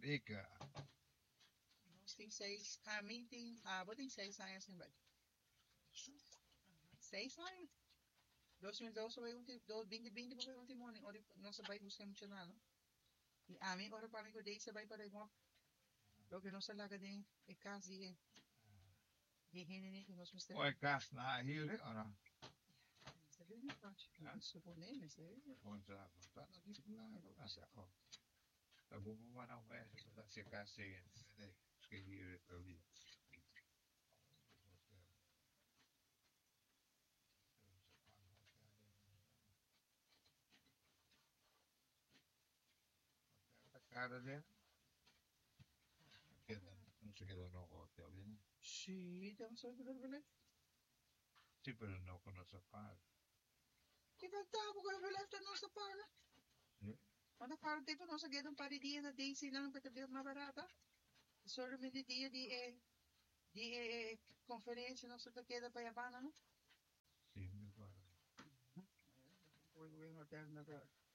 Liga. Nós tem 6. A mim tem. Vou ter 6 anos assim, vai. 6 anos. 2012 vai 2020 vai último ano. Não se vai buscar muito nada. E a mim, agora para mim, daí você vai para igual. Lo que não se laga de casa e rende que nós Ou é gás na Rio, ou não? Isso é verdade. Isso por nem, mas é. Onde lá, tá na discussão. Tá bom, vamos não vai se casar, né? Escrevi ali. A cara dele. Non si chiedono hotel, Sì, devo sapere per sì, però non conosco fare. Che cantavo quello che left non so fare. Ma da parte tipo non so che non pare di da dei si lang per una barata. Solo mi di conferenza non so perché da poi a banana. Sì, mi pare. Poi lui non termina per